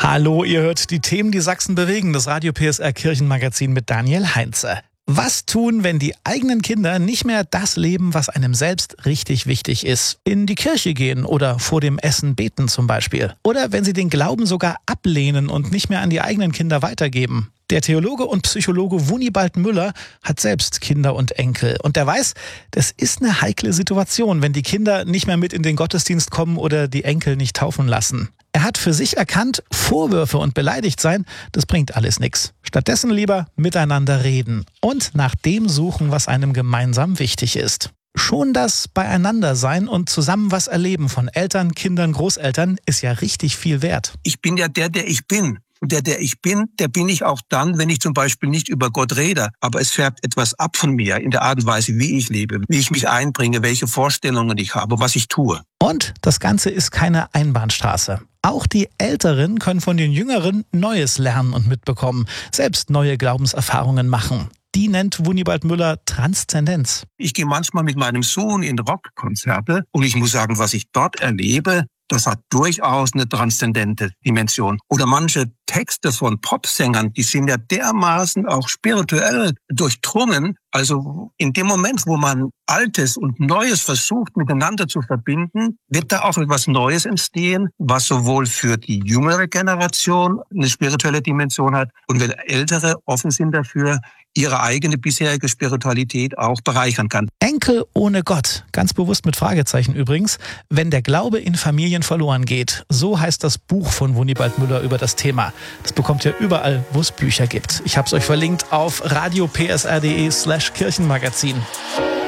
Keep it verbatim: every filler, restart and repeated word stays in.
Hallo, ihr hört die Themen, die Sachsen bewegen, das Radio P S R Kirchenmagazin mit Daniel Heinze. Was tun, wenn die eigenen Kinder nicht mehr das leben, was einem selbst richtig wichtig ist? In die Kirche gehen oder vor dem Essen beten zum Beispiel. Oder wenn sie den Glauben sogar ablehnen und nicht mehr an die eigenen Kinder weitergeben. Der Theologe und Psychologe Wunibald Müller hat selbst Kinder und Enkel. Und der weiß, das ist eine heikle Situation, wenn die Kinder nicht mehr mit in den Gottesdienst kommen oder die Enkel nicht taufen lassen. Er hat für sich erkannt, Vorwürfe und beleidigt sein, das bringt alles nichts. Stattdessen lieber miteinander reden und nach dem suchen, was einem gemeinsam wichtig ist. Schon das Beieinandersein und zusammen was erleben von Eltern, Kindern, Großeltern ist ja richtig viel wert. Ich bin ja der, der ich bin. Und der, der ich bin, der bin ich auch dann, wenn ich zum Beispiel nicht über Gott rede. Aber es färbt etwas ab von mir in der Art und Weise, wie ich lebe, wie ich mich einbringe, welche Vorstellungen ich habe, was ich tue. Und das Ganze ist keine Einbahnstraße. Auch die Älteren können von den Jüngeren Neues lernen und mitbekommen, selbst neue Glaubenserfahrungen machen. Die nennt Wunibald Müller Transzendenz. Ich gehe manchmal mit meinem Sohn in Rockkonzerte und ich muss sagen, was ich dort erlebe, das hat durchaus eine transzendente Dimension. Oder manche Texte von Popsängern, die sind ja dermaßen auch spirituell durchdrungen. Also in dem Moment, wo man Altes und Neues versucht miteinander zu verbinden, wird da auch etwas Neues entstehen, was sowohl für die jüngere Generation eine spirituelle Dimension hat und wenn Ältere offen sind dafür, ihre eigene bisherige Spiritualität auch bereichern kann. Enkel ohne Gott, ganz bewusst mit Fragezeichen übrigens, wenn der Glaube in Familien verloren geht. So heißt das Buch von Wunibald Müller über das Thema. Das bekommt ihr überall, wo es Bücher gibt. Ich habe es euch verlinkt auf radio p s r punkt d e slash Kirchenmagazin.